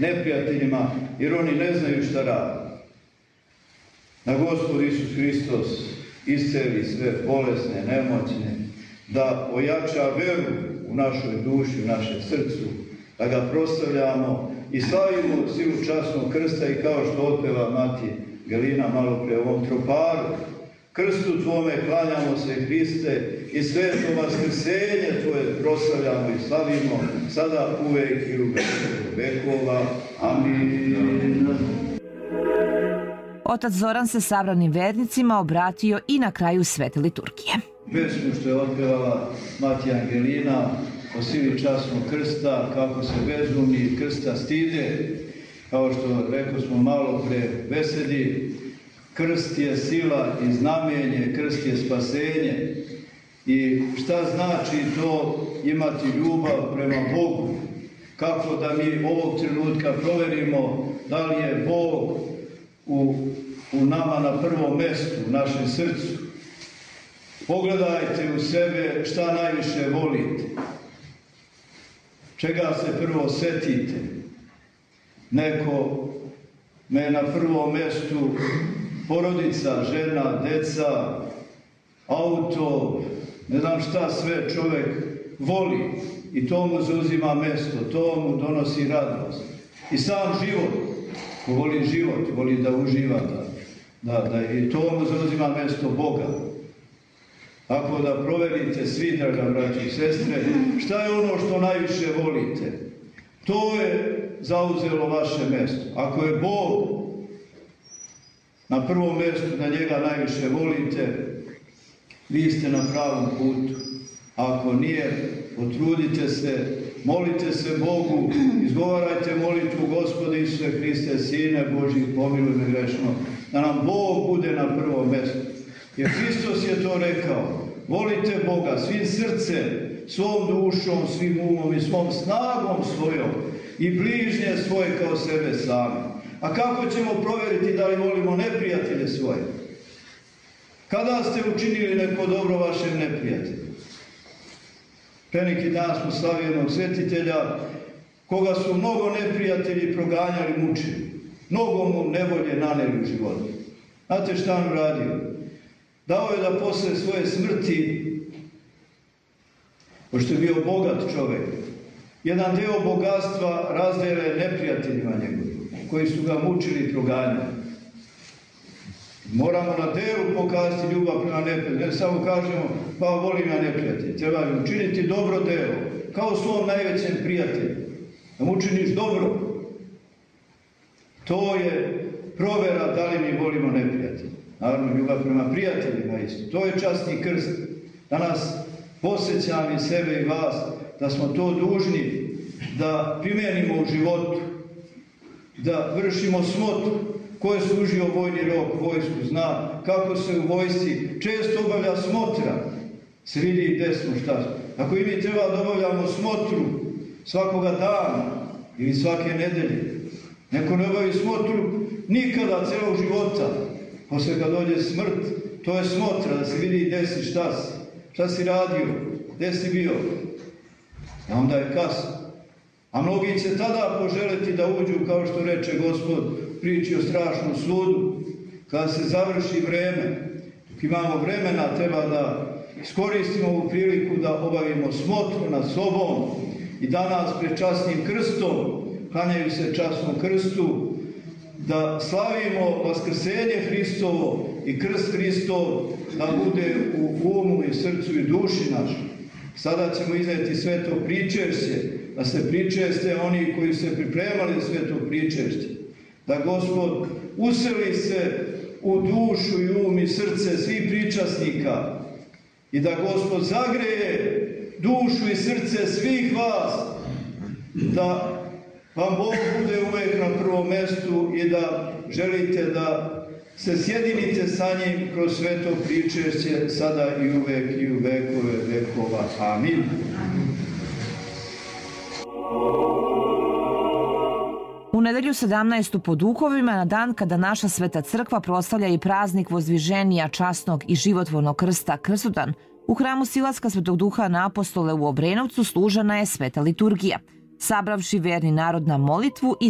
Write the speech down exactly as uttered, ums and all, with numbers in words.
neprijateljima, jer oni ne znaju šta rade. Da Gospod Isus Hristos isceli sve bolesne, nemoćne, da ojača veru u našoj duši, u našem srcu, da ga proslavljamo i slavimo silu časnog krsta i kao što otpeva mati Gelina malo pre ovom troparu. Krstu Tvome klanjamo se, Hriste, i sveto vaskrsenje Tvoje proslavljamo i slavimo, sada, uvek i u vekova. Amin. Otac Zoran se sabranim vernicima obratio i na kraju svete liturgije. Pesmu što je otpevala mati Angelina o sili časnog krsta, kako se bezumni krsta stide, kao što rekao smo malo pre besedi, krst je sila i znamenje, krst je spasenje. I šta znači to imati ljubav prema Bogu? Kako da mi ovog trenutka proverimo da li je Bog u, u nama na prvom mestu, u našem srcu? Pogledajte u sebe šta najviše volite. Čega se prvo setite? Neko me na prvom mestu porodica, žena, deca, auto, ne znam šta sve čovjek voli i to mu zauzima mesto, to mu donosi radost. I sam život, ko voli život, voli da uživa, da, da, da, i to mu zauzima mesto Boga. Tako da proverite svi, draga braći i sestre, šta je ono što najviše volite. To je zauzelo vaše mesto. Ako je Bog na prvom mjestu, da njega najviše volite, vi ste na pravom putu. Ako nije, potrudite se, molite se Bogu, izgovarajte molitvu Gospodi Isuse Hriste, Sine Božji, pomiluj me grešno, da nam Bog bude na prvom mjestu. Jer Hristos je to rekao, volite Boga svim srcem, svom dušom, svim umom i svom snagom svojom i bližnje svoje kao sebe sami. A kako ćemo provjeriti da li volimo neprijatelje svoje? Kada ste učinili neko dobro vašem neprijatelju? Pre neki dan smo slavili jednog svetitelja, koga su mnogo neprijatelji proganjali, mučili. Mnogo mu nevolje naneli u životu. Znate šta on radio? Dao je da posle svoje smrti, pošto je bio bogat čovjek, jedan deo bogatstva razdele neprijateljima njegovim, koji su ga mučili i proganjali. Moramo na delu pokazati ljubav prema neprijatelju. Ne samo kažemo, pa volim ja neprijatelj. Treba mi učiniti dobro delo, kao svom najvećem prijatelju. Da mu učiniš dobro. To je provera da li mi volimo neprijatelja. Naravno, ljubav prema prijateljima isto. To je časni krst. Danas posjećam i sebe i vas da smo to dužni da primenimo u životu, da vršimo smotru. Ko je služio vojni rok, vojsku, zna kako se u vojsci često obavlja smotra. Se vidi i gde smo, šta smo. Ako i mi treba da obavljamo smotru svakoga dana ili svake nedelje, neko ne obavi smotru nikada celog života. Posle kad dođe smrt, to je smotra, da se vidi gde si, šta si, šta si radio, gde si bio. A onda je kasno. A mnogi će tada poželeti da uđu, kao što reče Gospod, priči o strašnom sudu, kada se završi vreme. Dok imamo vremena, treba da iskoristimo ovu priliku da obavimo smotru nad sobom i danas pred časnim krstom, klanjaju se časnom krstu, da slavimo vaskrsenje Hristovo i krst Hristov, da bude u umu i srcu i duši našoj. Sada ćemo izneti sveto pričešće, da se pričeste oni koji se pripremali za sveto pričešće. Da Gospod useli se u dušu i um i srce svih pričasnika i da Gospod zagreje dušu i srce svih vas, da vam Bog bude uvek na prvom mestu i da želite da se sjedinite sa njim kroz sveto pričešće sada i uvek i u vekove vekova. Amin. U nedelju sedamnaestu po duhovima, na dan kada naša Sveta Crkva proslavlja i praznik Vozdviženja časnog i životvornog krsta Krstodan, u hramu Silaska Svetog Duha na Apostole u Obrenovcu služena je sveta liturgija, sabravši verni narod na molitvu i